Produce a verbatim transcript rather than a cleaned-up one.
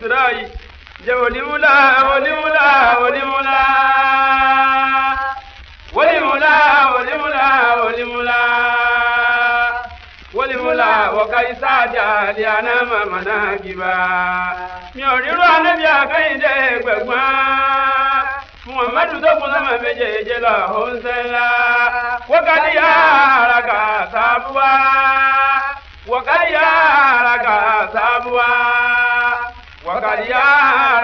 Isra'i je wolimula wolimula wolimula wolimula wolimula wolimula wolimula wakaisa jadi anama managiba mi oriru anabi akainde gbegba Muhammadu to kun sama mejeje la honsela wakati ya raka sabwa wakati ya raka sabwa wakati ya